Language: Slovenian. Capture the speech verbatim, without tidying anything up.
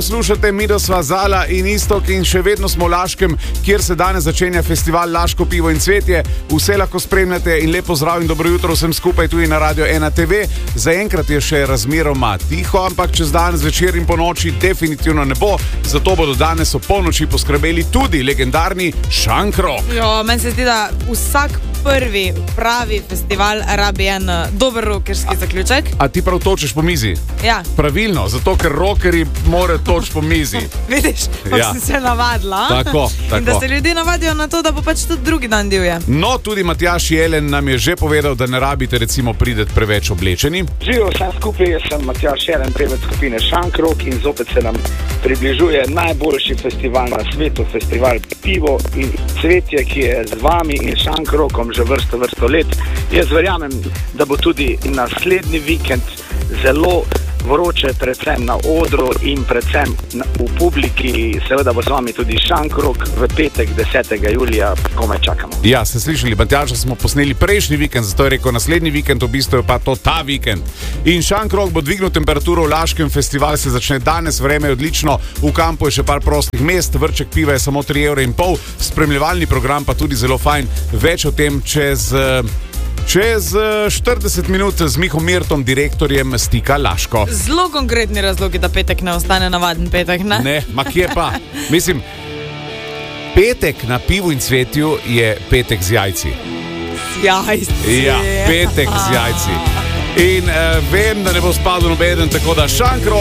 Slušate Midosva, Zala in Istok in še vedno smo v Laškem, kjer se danes začenja festival Laško pivo in cvetje. Vse lahko spremljate in lepo zdrav in dobro jutro vsem skupaj tudi na Radio ena te ve. Zaenkrat je še razmeroma tiho, ampak čez dan zvečer in po noči definitivno ne bo. Zato bodo danes o polnoči poskrbeli tudi legendarni Šankrok. Jo, meni se zdi, da vsak prvi pravi festival rabi en dober rokerski zaključek. A ti prav točeš po mizi? Ja. Pravilno, zato ker rokerji morajo toč po mizi. Vidiš, pa Ja. sem se navadila. Tako, In da tako. se ljudje navadijo na to, da bo pač tudi drugi dan divje. No, tudi Matjaž Jelen nam je že povedal, da ne rabite recimo prideti preveč oblečeni. Živijo vsem skupaj, jaz sem Matjaž Jelen, pevec skupine Šankrok in zopet se nam približuje najboljši festival na svetu, festival Pivo in cvetje, ki je z vami in Šankrokom že vrsto, vrsto let. Jaz verjamem, da bo tudi naslednji vikend zelo vroče, predvsem na odru in predvsem na, v publiki. Seveda bo z vami tudi Šankrok v petek desetega julija, komaj čakamo. Ja, ste slišali, Matjaža smo posneli prejšnji vikend, zato je rekel naslednji vikend, v bistvu je pa to ta vikend. In Šankrok bo dvignil temperaturo v Laškem, festival se začne danes, vreme je odlično, v kampu je še par prostih mest, vrček piva je samo tri evre in pol, spremljevalni program pa tudi zelo fajn, več o tem čez... Čez štirideset minut z Mihom Mirtom, direktorjem Stika Laško. Zelo konkretni razlogi, da petek ne ostane navaden petek, ne? Ne, ma kje pa? Mislim, petek na pivu in cvetju je petek z jajci. Z jajci. Ja, petek z jajci. In uh, vem, da ne bo spadel nobeden, tako da Šankrok